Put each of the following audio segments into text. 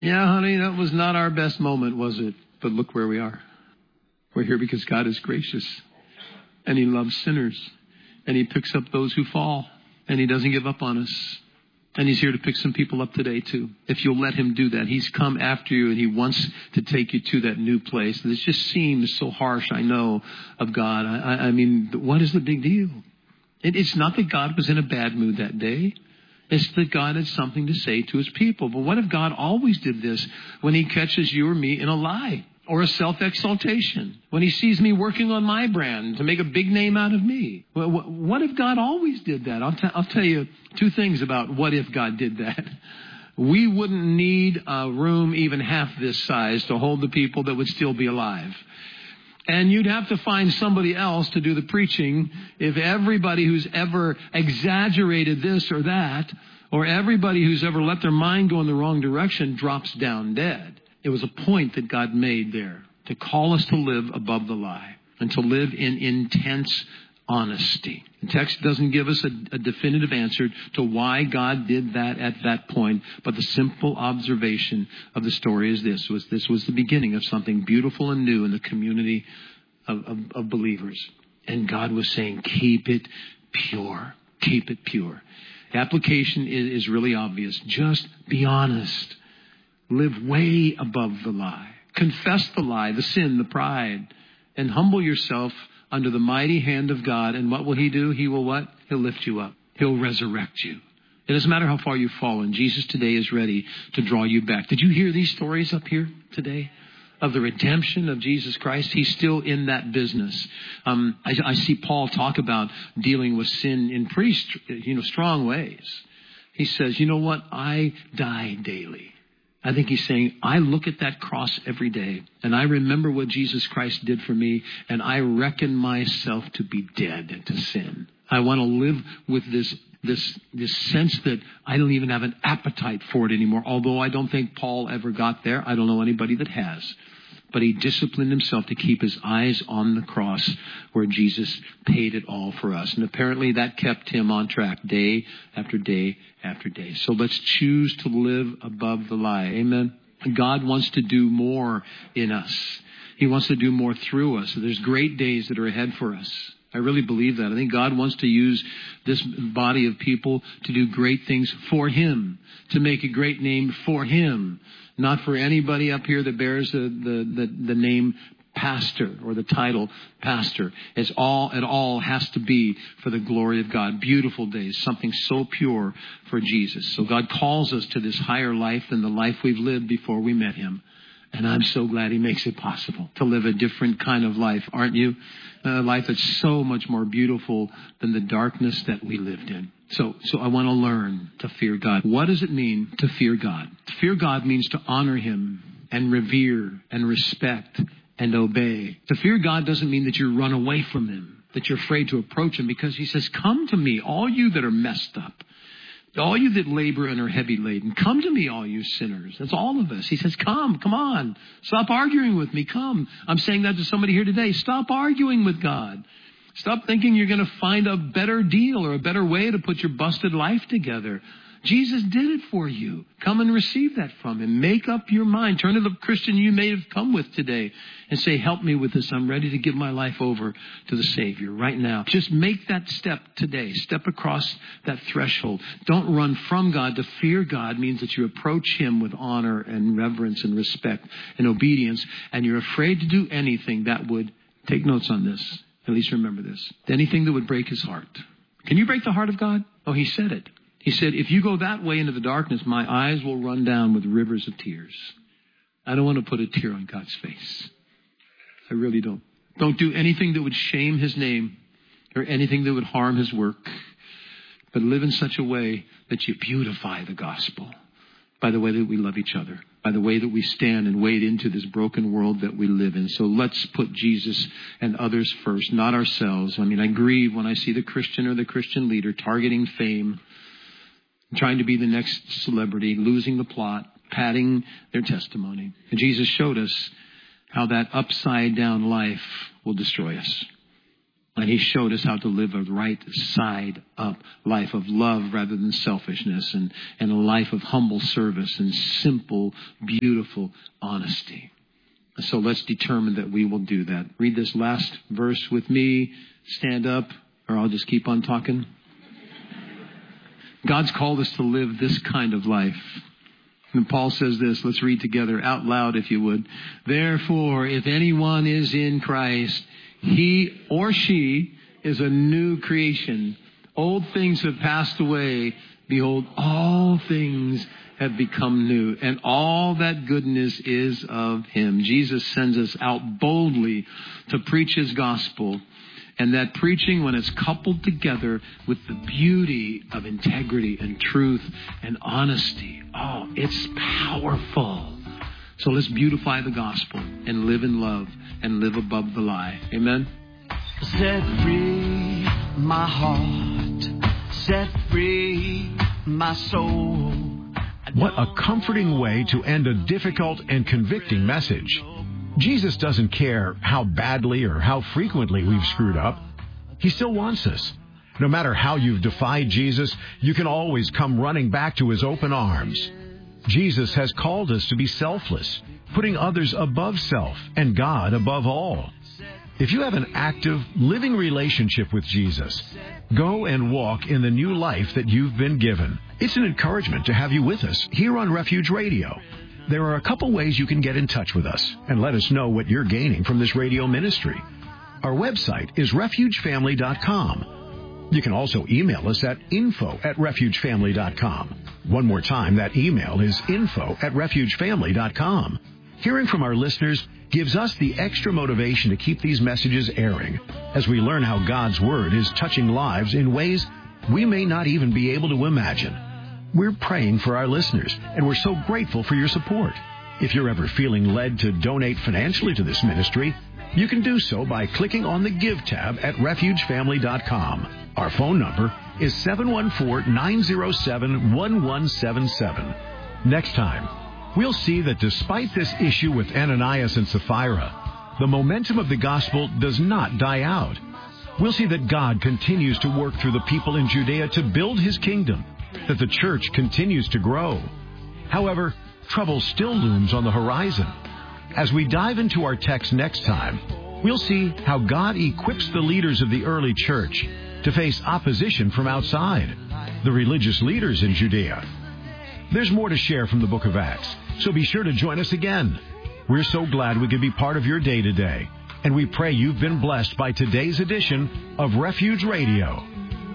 Yeah, honey, that was not our best moment, was it? But look where we are. We're here because God is gracious, and He loves sinners, and He picks up those who fall, and He doesn't give up on us. And He's here to pick some people up today, too. If you'll let Him do that. He's come after you, and He wants to take you to that new place. This just seems so harsh, I know, of God. I mean, what is the big deal? It's not that God was in a bad mood that day. It's that God had something to say to His people. But what if God always did this when He catches you or me in a lie or a self-exaltation? When He sees me working on my brand to make a big name out of me? What if God always did that? I'll tell you two things about what if God did that. We wouldn't need a room even half this size to hold the people that would still be alive. And you'd have to find somebody else to do the preaching if everybody who's ever exaggerated this or that, or everybody who's ever let their mind go in the wrong direction drops down dead. It was a point that God made there to call us to live above the lie and to live in intense honesty. The text doesn't give us a definitive answer to why God did that at that point, but the simple observation of the story is this was the beginning of something beautiful and new in the community of believers. And God was saying, keep it pure. Keep it pure. The application is really obvious. Just be honest. Live way above the lie. Confess the lie, the sin, the pride, and humble yourself under the mighty hand of God. And what will He do? He will what? He'll lift you up. He'll resurrect you. It doesn't matter how far you've fallen. Jesus today is ready to draw you back. Did you hear these stories up here today of the redemption of Jesus Christ? He's still in that business. I see Paul talk about dealing with sin in pretty strong ways. He says, you know what? I die daily. I think he's saying, I look at that cross every day, and I remember what Jesus Christ did for me, and I reckon myself to be dead to sin. I want to live with this sense that I don't even have an appetite for it anymore, although I don't think Paul ever got there. I don't know anybody that has. But he disciplined himself to keep his eyes on the cross where Jesus paid it all for us. And apparently that kept him on track day after day after day. So let's choose to live above the lie. Amen. God wants to do more in us. He wants to do more through us. So there's great days that are ahead for us. I really believe that. I think God wants to use this body of people to do great things for Him, to make a great name for Him, not for anybody up here that bears the name pastor or the title pastor. It all has to be for the glory of God. Beautiful days, something so pure for Jesus. So God calls us to this higher life than the life we've lived before we met Him. And I'm so glad He makes it possible to live a different kind of life, aren't you? A life that's so much more beautiful than the darkness that we lived in. So I want to learn to fear God. What does it mean to fear God? To fear God means to honor Him and revere and respect and obey. To fear God doesn't mean that you run away from Him, that you're afraid to approach Him, because He says, come to me, all you that are messed up. All you that labor and are heavy laden, come to me, all you sinners. That's all of us. He says, come on. Stop arguing with me. Come. I'm saying that to somebody here today. Stop arguing with God. Stop thinking you're going to find a better deal or a better way to put your busted life together. Jesus did it for you. Come and receive that from Him. Make up your mind. Turn to the Christian you may have come with today and say, help me with this. I'm ready to give my life over to the Savior right now. Just make that step today. Step across that threshold. Don't run from God. To fear God means that you approach Him with honor and reverence and respect and obedience, and you're afraid to do anything that would, take notes on this, at least remember this, anything that would break His heart. Can you break the heart of God? Oh, He said it. He said, if you go that way into the darkness, my eyes will run down with rivers of tears. I don't want to put a tear on God's face. I really don't. Don't do anything that would shame His name or anything that would harm His work. But live in such a way that you beautify the gospel by the way that we love each other, by the way that we stand and wade into this broken world that we live in. So let's put Jesus and others first, not ourselves. I mean, I grieve when I see the Christian or the Christian leader targeting fame, trying to be the next celebrity, losing the plot, padding their testimony. And Jesus showed us how that upside down life will destroy us. And he showed us how to live a right side up life of love rather than selfishness, and a life of humble service and simple, beautiful honesty. So let's determine that we will do that. Read this last verse with me. Stand up, or I'll just keep on talking. God's called us to live this kind of life. And Paul says this. Let's read together out loud, if you would. Therefore, if anyone is in Christ, he or she is a new creation. Old things have passed away. Behold, all things have become new. And all that goodness is of him. Jesus sends us out boldly to preach his gospel. And that preaching, when it's coupled together with the beauty of integrity and truth and honesty, it's powerful. So let's beautify the gospel and live in love and live above the lie. Amen. Set free my heart, set free my soul. What a comforting way to end a difficult and convicting message. Jesus doesn't care how badly or how frequently we've screwed up. He still wants us. No matter how you've defied Jesus, you can always come running back to his open arms. Jesus has called us to be selfless, putting others above self and God above all. If you have an active, living relationship with Jesus, go and walk in the new life that you've been given. It's an encouragement to have you with us here on Refuge Radio. There are a couple ways you can get in touch with us and let us know what you're gaining from this radio ministry. Our website is refugefamily.com. You can also email us at info@refugefamily.com. One more time, that email is info@refugefamily.com. Hearing from our listeners gives us the extra motivation to keep these messages airing as we learn how God's Word is touching lives in ways we may not even be able to imagine. We're praying for our listeners, and we're so grateful for your support. If you're ever feeling led to donate financially to this ministry, you can do so by clicking on the Give tab at refugefamily.com. Our phone number is 714-907-1177. Next time, we'll see that despite this issue with Ananias and Sapphira, the momentum of the gospel does not die out. We'll see that God continues to work through the people in Judea to build his kingdom, that the church continues to grow. However, trouble still looms on the horizon. As we dive into our text next time, we'll see how God equips the leaders of the early church to face opposition from outside, the religious leaders in Judea. There's more to share from the book of Acts, so be sure to join us again. We're so glad we could be part of your day today, and we pray you've been blessed by today's edition of Refuge Radio.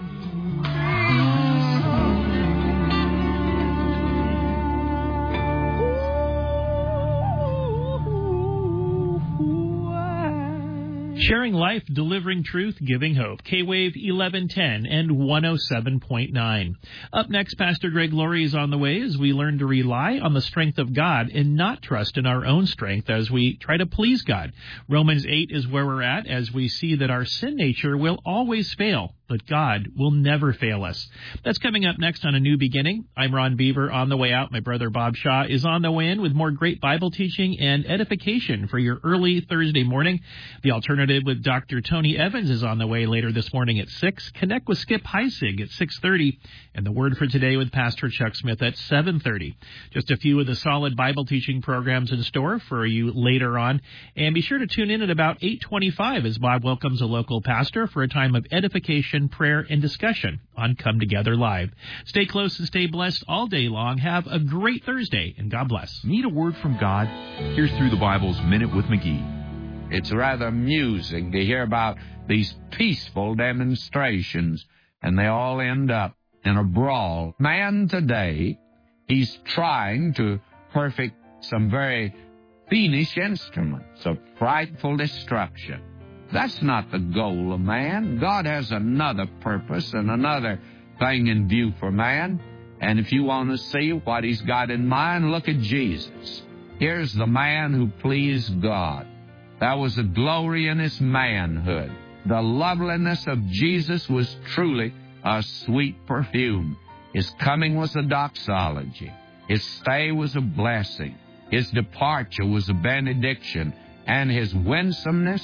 Sharing life, delivering truth, giving hope. K-Wave 1110 and 107.9. Up next, Pastor Greg Laurie is on the way as we learn to rely on the strength of God and not trust in our own strength as we try to please God. Romans 8 is where we're at as we see that our sin nature will always fail, but God will never fail us. That's coming up next on A New Beginning. I'm Ron Beaver on the way out. My brother Bob Shaw is on the way in with more great Bible teaching and edification for your early Thursday morning. The Alternative with Dr. Tony Evans is on the way later this morning at 6. Connect with Skip Heisig at 6:30. And the Word for Today with Pastor Chuck Smith at 7:30. Just a few of the solid Bible teaching programs in store for you later on. And be sure to tune in at about 8:25 as Bob welcomes a local pastor for a time of edification, prayer, and discussion on Come Together Live. Stay close and stay blessed all day long. Have a great Thursday, and God bless. Need a word from God? Here's Through the Bible's Minute with McGee. It's rather amusing to hear about these peaceful demonstrations, and they all end up in a brawl. Man today, he's trying to perfect some very fiendish instruments of frightful destruction. That's not the goal of man. God has another purpose and another thing in view for man. And if you want to see what he's got in mind, look at Jesus. Here's the man who pleased God. That was the glory in his manhood. The loveliness of Jesus was truly a sweet perfume. His coming was a doxology. His stay was a blessing. His departure was a benediction. And his winsomeness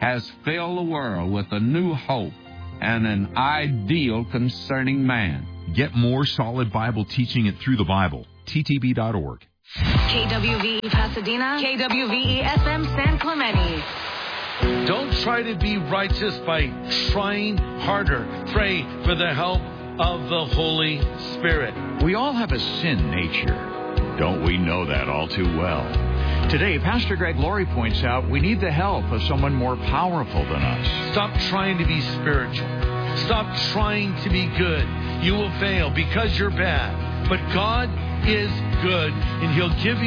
has filled the world with a new hope and an ideal concerning man. Get more solid Bible teaching at Through the Bible. ttb.org. KWVE Pasadena, KWVE FM San Clemente. Don't try to be righteous by trying harder. Pray for the help of the Holy Spirit. We all have a sin nature. Don't we know that all too well? Today, Pastor Greg Laurie points out we need the help of someone more powerful than us. Stop trying to be spiritual. Stop trying to be good. You will fail because you're bad. But God is good, and He'll give you